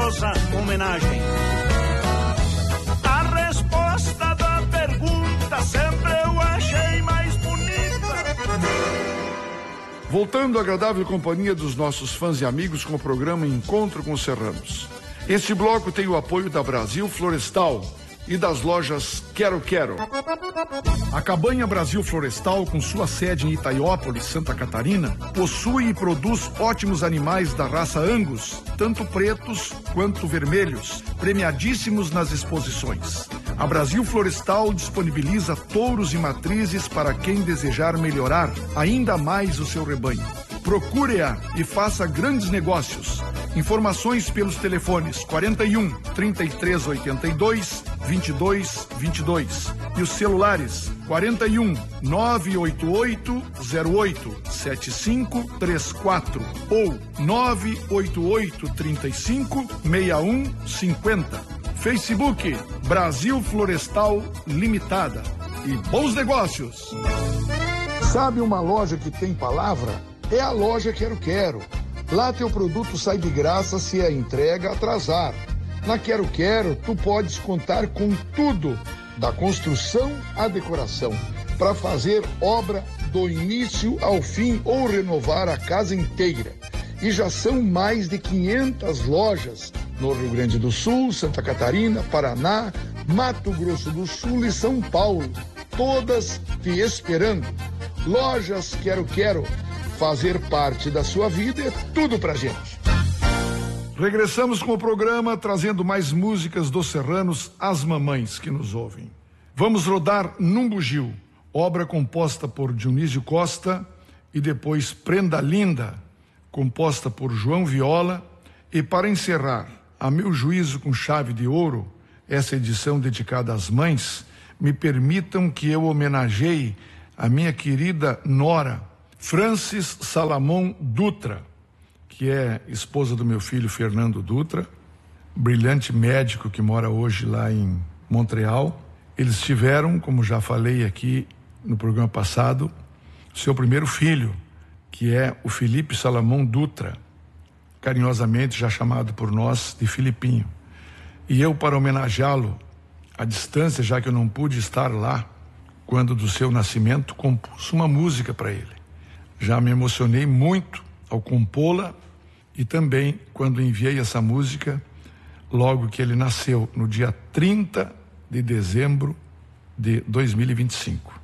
carinhosa homenagem. A resposta da pergunta sempre eu achei mais bonita. Voltando à agradável companhia dos nossos fãs e amigos com o programa Encontro com os Serranos. Este bloco tem o apoio da Brasil Florestal e das lojas Quero Quero. A Cabanha Brasil Florestal, com sua sede em Itaiópolis, Santa Catarina, possui e produz ótimos animais da raça Angus, tanto pretos quanto vermelhos, premiadíssimos nas exposições. A Brasil Florestal disponibiliza touros e matrizes para quem desejar melhorar ainda mais o seu rebanho. Procure-a e faça grandes negócios. Informações pelos telefones 41 3382 2222 e os celulares 41 988 08 7534 ou 988 35 6150. Facebook Brasil Florestal Limitada. E bons negócios! Sabe uma loja que tem palavra? É a loja Quero Quero. Lá teu produto sai de graça se a entrega atrasar. Na Quero Quero, tu podes contar com tudo, da construção à decoração, para fazer obra do início ao fim ou renovar a casa inteira. E já são mais de 500 lojas no Rio Grande do Sul, Santa Catarina, Paraná, Mato Grosso do Sul e São Paulo, todas te esperando. Lojas Quero Quero. Fazer parte da sua vida é tudo pra gente. Regressamos com o programa trazendo mais músicas dos serranos às mamães que nos ouvem. Vamos rodar Num Bugio, obra composta por Dionísio Costa e depois Prenda Linda, composta por João Viola. E para encerrar, a meu juízo com chave de ouro, essa edição dedicada às mães, me permitam que eu homenageie a minha querida nora, Francis Salamon Dutra, que é esposa do meu filho Fernando Dutra, brilhante médico que mora hoje lá em Montreal. Eles tiveram, como já falei aqui no programa passado, seu primeiro filho, que é o Felipe Salamon Dutra, carinhosamente já chamado por nós de Filipinho. E eu, para homenageá-lo à distância, já que eu não pude estar lá quando do seu nascimento, compus uma música para ele. Já me emocionei muito ao compô-la e também quando enviei essa música logo que ele nasceu, no dia 30 de dezembro de 2025.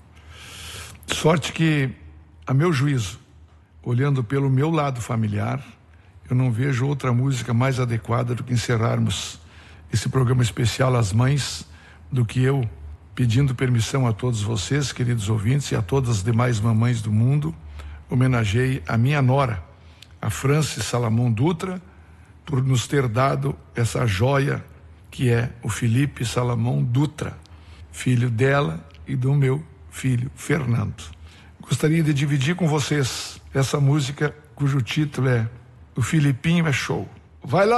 Sorte que, a meu juízo, olhando pelo meu lado familiar, eu não vejo outra música mais adequada do que encerrarmos esse programa especial às mães, do que eu pedindo permissão a todos vocês, queridos ouvintes, e a todas as demais mamães do mundo, homenageei a minha nora, a Francis Salamon Dutra, por nos ter dado essa joia que é o Felipe Salamon Dutra, filho dela e do meu filho Fernando. Gostaria de dividir com vocês essa música cujo título é O Filipinho é Show. Vai lá!